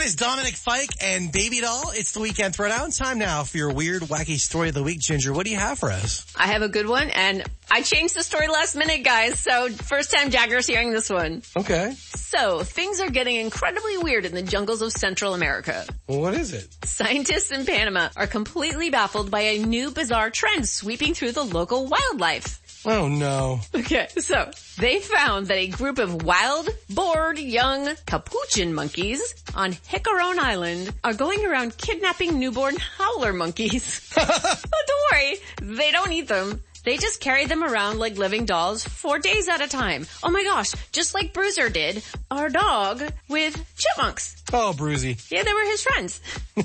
is Dominic Fike and Baby Doll. It's the Weekend Throwdown. Time now for your weird, wacky story of the week. Ginger, what do you have for us? I have a good one, and I changed the story last minute, guys, so first time Jagger's hearing this one. Okay. So, things are getting incredibly weird in the jungles of Central America. Well, what is it? Scientists in Panama are completely baffled by a new bizarre trend sweeping through the local wildlife. Oh, no. Okay, so they found that a group of wild, bored, young capuchin monkeys on Jicaron Island are going around kidnapping newborn howler monkeys. But don't worry, they don't eat them. They just carry them around like living dolls for days at a time. Oh my gosh, just like Bruiser did, our dog with chipmunks. Oh, Bruisey. Yeah, they were his friends.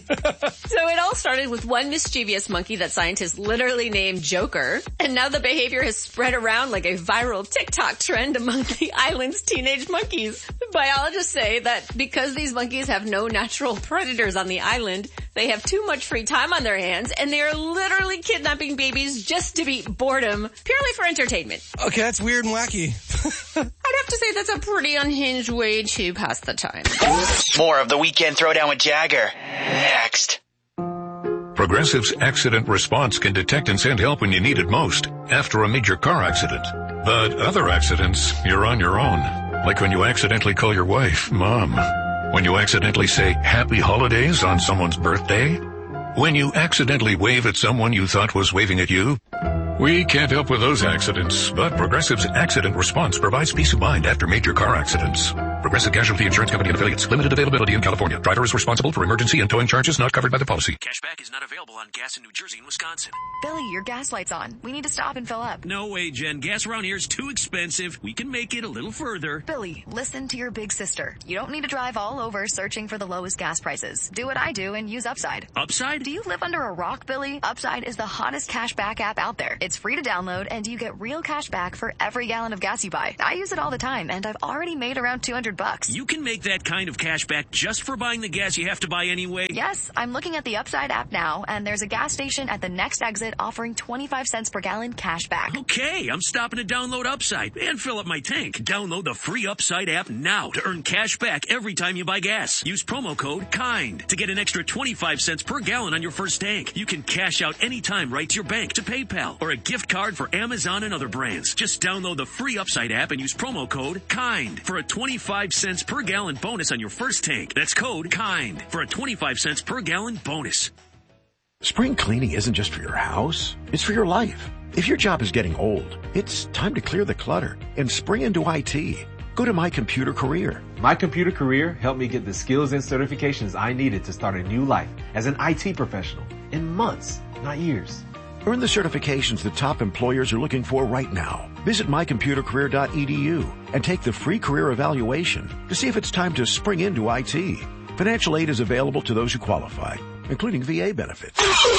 So it all started with one mischievous monkey that scientists literally named Joker. And now the behavior has spread around like a viral TikTok trend among the island's teenage monkeys. Biologists say that because these monkeys have no natural predators on the island, they have too much free time on their hands, and they are literally kidnapping babies just to beat boredom, purely for entertainment. Okay, that's weird and wacky. I'd have to say that's a pretty unhinged way to pass the time. More of the Weekend Throwdown with Jagger. Next. Progressive's accident response can detect and send help when you need it most, after a major car accident. But other accidents, you're on your own. Like when you accidentally call your wife Mom. When you accidentally say Happy Holidays on someone's birthday. When you accidentally wave at someone you thought was waving at you. We can't help with those accidents, but Progressive's accident response provides peace of mind after major car accidents. Progressive Casualty Insurance Company and affiliates. Limited availability in California. Driver is responsible for emergency and towing charges not covered by the policy. Cashback is not available on gas in New Jersey and Wisconsin. Billy, your gas light's on. We need to stop and fill up. No way, Jen. Gas around here is too expensive. We can make it a little further. Billy, listen to your big sister. You don't need to drive all over searching for the lowest gas prices. Do what I do and use Upside. Upside? Do you live under a rock, Billy? Upside is the hottest cashback app out there. It's free to download, and you get real cash back for every gallon of gas you buy. I use it all the time, and I've already made around $200. You can make that kind of cash back just for buying the gas you have to buy anyway? Yes, I'm looking at the Upside app now, and there's a gas station at the next exit offering 25 cents per gallon cash back. Okay, I'm stopping to download Upside and fill up my tank. Download the free Upside app now to earn cash back every time you buy gas. Use promo code KIND to get an extra 25 cents per gallon on your first tank. You can cash out anytime right to your bank, to PayPal, or a gift card for Amazon and other brands. Just download the free Upside app and use promo code KIND for a 25 cents per gallon bonus on your first tank. That's code KIND for a 25 cents per gallon bonus. Spring cleaning isn't just for your house, it's for your life. If your job is getting old, it's time to clear the clutter and spring into IT. Go to My Computer Career. My Computer Career helped me get the skills and certifications I needed to start a new life as an IT professional in months, not years. Earn the certifications the top employers are looking for right now. Visit mycomputercareer.edu and take the free career evaluation to see if it's time to spring into IT. Financial aid is available to those who qualify, including VA benefits.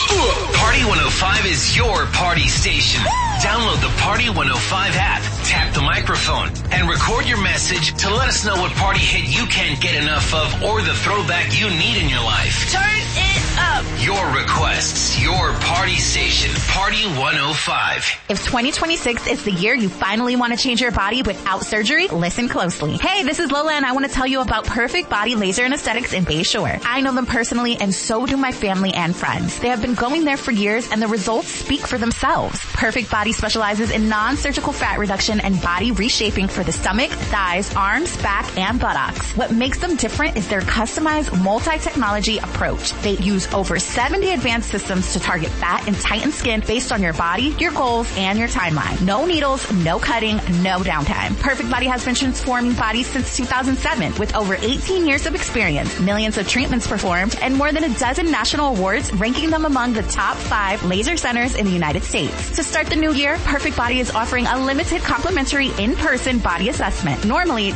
Party 105 is your party station. Download the Party 105 app, tap the microphone, and record your message to let us know what party hit you can't get enough of or the throwback you need in your life. Turn it up! Your requests, your party station, Party 105. If 2026 is the year you finally want to change your body without surgery, listen closely. Hey, this is Lola, and I want to tell you about Perfect Body Laser and Aesthetics in Bay Shore. I know them personally, and so do my family and friends. They have been going there for years, and the results speak for themselves. Perfect Body specializes in non-surgical fat reduction and body reshaping for the stomach, thighs, arms, back, and buttocks. What makes them different is their customized multi-technology approach. They use over 70 advanced systems to target fat and tighten skin based on your body, your goals, and your timeline. No needles, no cutting, no downtime. Perfect Body has been transforming bodies since 2007 with over 18 years of experience, millions of treatments performed, and more than a dozen national awards ranking them among the top 5 laser centers in the United States. To start the new year, Perfect Body is offering a limited complimentary in-person body assessment, normally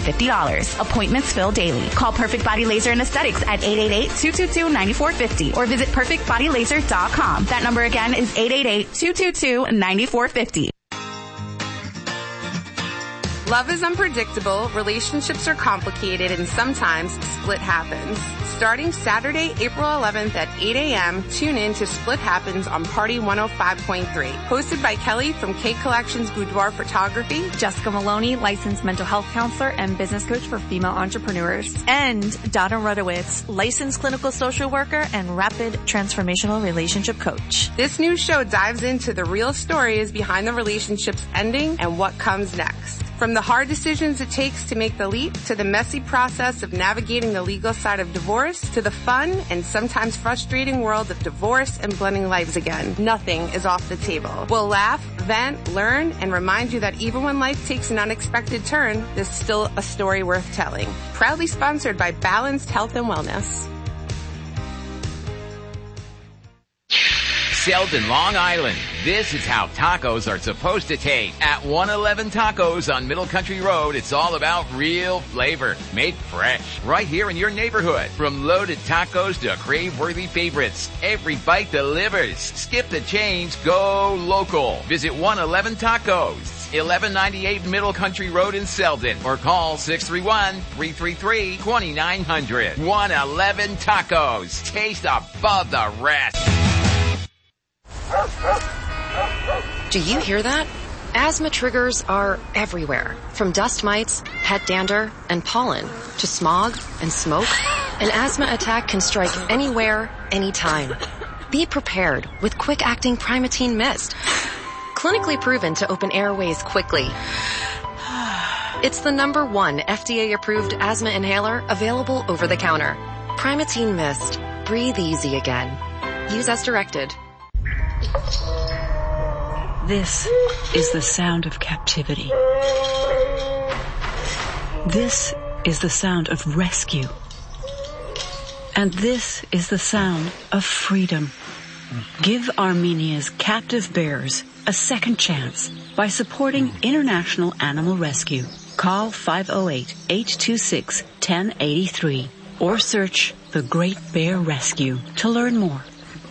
$250. Appointments fill daily. Call Perfect Body Laser and Aesthetics at 888-222-9450 or visit perfectbodylaser.com. That number again is 888-222-9450. Love is unpredictable, relationships are complicated, and sometimes split happens. Starting Saturday, April 11th at 8 a.m., tune in to Split Happens on Party 105.3. Hosted by Kelly from K Collections Boudoir Photography, Jessica Maloney, licensed mental health counselor and business coach for female entrepreneurs, and Donna Rudowitz, licensed clinical social worker and rapid transformational relationship coach. This new show dives into the real stories behind the relationships ending and what comes next. From the hard decisions it takes to make the leap, to the messy process of navigating the legal side of divorce, to the fun and sometimes frustrating world of divorce and blending lives again. Nothing is off the table. We'll laugh, vent, learn, and remind you that even when life takes an unexpected turn, there's still a story worth telling. Proudly sponsored by Balanced Health and Wellness. Selden, Long Island. This is how tacos are supposed to taste. At 111 Tacos on Middle Country Road, it's all about real flavor, made fresh, right here in your neighborhood. From loaded tacos to crave-worthy favorites, every bite delivers. Skip the chains, go local. Visit 111 Tacos, 1198 Middle Country Road in Selden, or call 631-333-2900. 111 Tacos. Taste above the rest. Do you hear that? Asthma triggers are everywhere. From dust mites, pet dander, and pollen, to smog and smoke. An asthma attack can strike anywhere, anytime. Be prepared with quick-acting Primatene Mist. Clinically proven to open airways quickly. It's the #1 FDA-approved asthma inhaler available over the counter. Primatene Mist. Breathe easy again. Use as directed. This is the sound of captivity. This is the sound of rescue. And this is the sound of freedom. Give Armenia's captive bears a second chance by supporting International Animal Rescue. Call 508-826-1083 or search the Great Bear Rescue to learn more.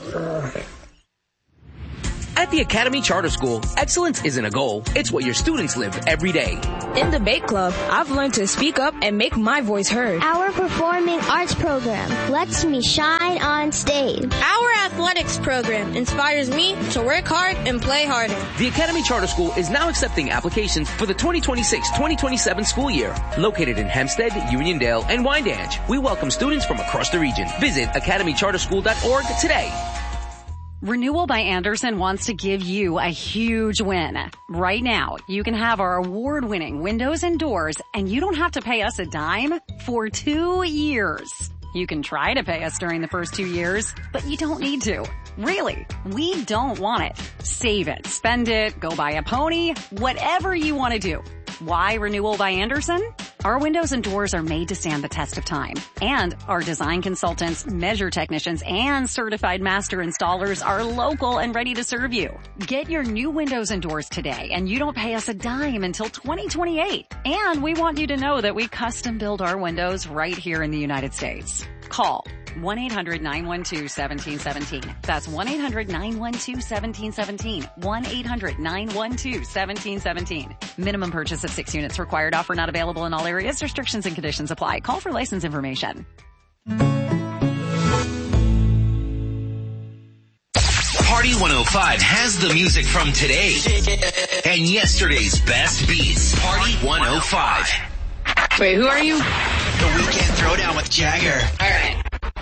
At the Academy Charter School, excellence isn't a goal, it's what your students live every day. In Debate Club, I've learned to speak up and make my voice heard. Our performing arts program lets me shine on stage. Our athletics program inspires me to work hard and play harder. The Academy Charter School is now accepting applications for the 2026-2027 school year. Located in Hempstead, Uniondale, and Wyandanch, we welcome students from across the region. Visit academycharterschool.org today. Renewal by Andersen wants to give you a huge win. Right now, you can have our award-winning windows and doors, and you don't have to pay us a dime for 2 years. You can try to pay us during the first 2 years, but you don't need to. Really, we don't want it. Save it, spend it, go buy a pony, whatever you want to do. Why Renewal by Andersen? Our windows and doors are made to stand the test of time. And our design consultants, measure technicians, and certified master installers are local and ready to serve you. Get your new windows and doors today, and you don't pay us a dime until 2028. And we want you to know that we custom build our windows right here in the United States. Call 1-800-912-1717. That's 1-800-912-1717. 1-800-912-1717. Minimum purchase of 6 units required. Offer not available in all areas. Restrictions and conditions apply. Call for license information. Party 105 has the music from today and yesterday's best beats. Party 105. Wait, who are you? The Weekend Throwdown with Jagger. All right.